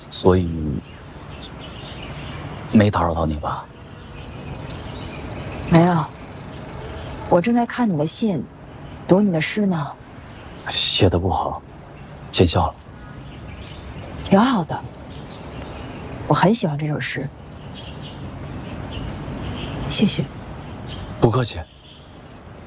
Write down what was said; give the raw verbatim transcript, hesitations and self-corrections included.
所以没打扰到你吧？ 没有，我正在看你的信，读你的诗呢。 写的不好，见笑了。 挺好的，我很喜欢这首诗。谢谢。 不客气。